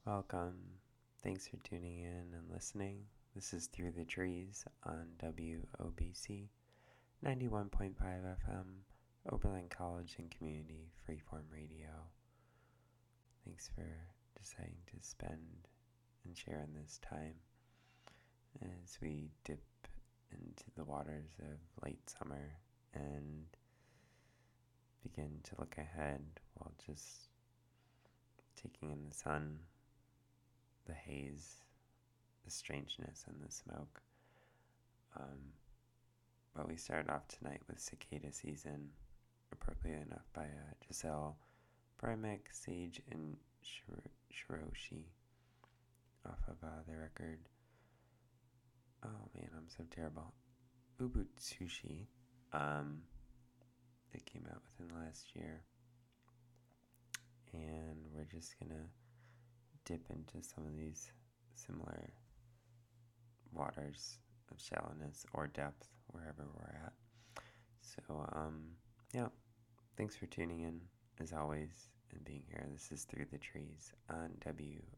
Welcome. Thanks for tuning in and listening. This is Through the Trees on WOBC 91.5 FM, Oberlin College and Community Freeform Radio. Thanks for deciding to spend and share in this time as we dip into the waters of late summer and begin to look ahead while just taking in the sun, the haze, the strangeness, and the smoke. But we started off tonight with Cicada Season, appropriately enough, by Giselle Primek, Sage, and Shiroshi off of their record. Oh man, I'm so terrible. Ubutsushi, that came out within the last year. And we're just gonna dip into some of these similar waters of shallowness or depth wherever we're at. So, yeah, thanks for tuning in as always and being here. This is Through the Trees on WOBC